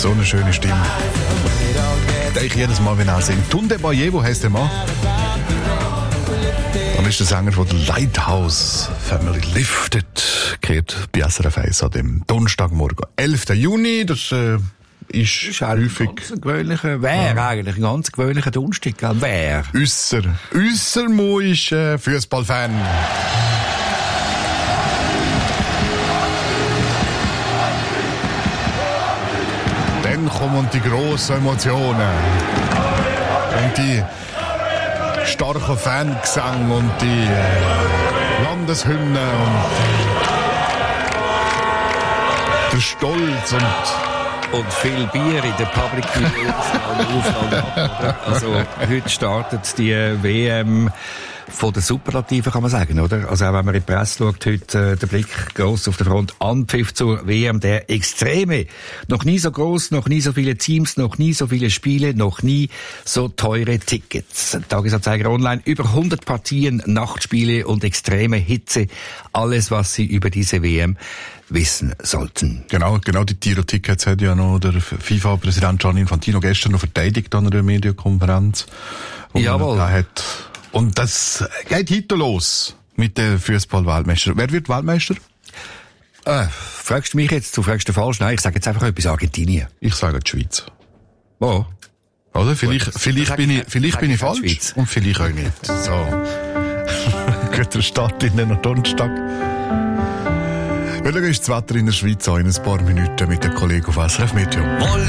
So eine schöne Stimme. Ich jedes Mal, wenn er singt. Tunde Bayevo heisst der Mann. Dann ist der Sänger von der Lighthouse Family Lifted. Gehört bei SRF 1 an dem Donnerstagmorgen. 11. Juni, das ist häufig. Eigentlich ein ganz gewöhnlicher Donnerstag. Üsser Mo ist Fußballfan. Dann kommen die grossen Emotionen. Und die starken Fangesang und die Landeshymne und der Stolz und viel Bier in der Public Also heute startet die WM von der Superlativen, kann man sagen, oder? Also auch wenn man in die Presse schaut, heute der Blick gross auf der Front. Anpfiff zur WM, der Extreme. Noch nie so gross, noch nie so viele Teams, noch nie so viele Spiele, noch nie so teure Tickets. Tagesanzeiger online, über 100 Partien, Nachtspiele und extreme Hitze. Alles, was Sie über diese WM wissen sollten. Genau die Tiro-Tickets hat ja noch der FIFA-Präsident Gianni Infantino gestern noch verteidigt an einer Medienkonferenz. Jawohl. Und das geht heute los mit den Fußball-Weltmeister. Wer wird Weltmeister? Fragst du mich jetzt, du fragst du falsch? Nein, ich sage jetzt einfach etwas Argentinien. Ich sage die Schweiz. Oh. Oder? Vielleicht bin ich falsch. Schweiz. Und vielleicht auch nicht. So. Guter Start in den Donnerstag. Wir schauen uns das Wetter in der Schweiz an in ein paar Minuten mit den Kollegen auf SRF Medium.